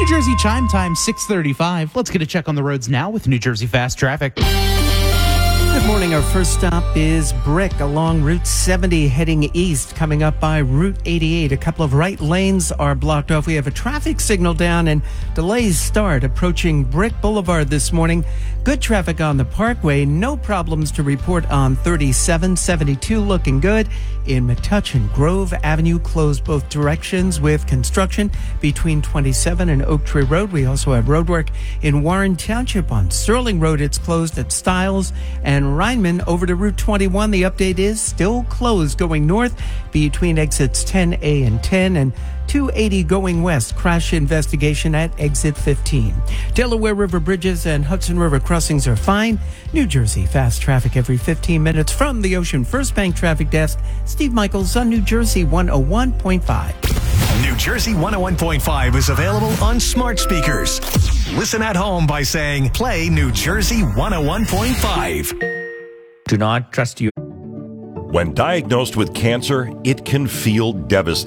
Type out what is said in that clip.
New Jersey chime time, 6:35. Let's get a check on the roads now with New Jersey Fast Traffic. Good morning. Our first stop is Brick along Route 70 heading east, coming up by Route 88. A couple of right lanes are blocked off. We have a traffic signal down and delays start approaching Brick Boulevard this morning. Good traffic on the Parkway. No problems to report on 37. 72 looking good. In Metuchen, Grove Avenue closed both directions with construction between 27 and Oak Tree Road. We also have road work in Warren Township on Sterling Road. It's closed at Stiles and Rhineman. Over to Route 21, the update is still closed going north between exits 10A and 10 and 280 going west. Crash investigation at exit 15. Delaware River bridges and Hudson River crossings are fine. New Jersey fast traffic every 15 minutes from the Ocean First Bank Traffic Desk. Steve Michaels on New Jersey 101.5. New Jersey 101.5 is available on smart speakers. Listen at home by saying, play New Jersey 101.5. Do not trust you. When diagnosed with cancer, it can feel devastating.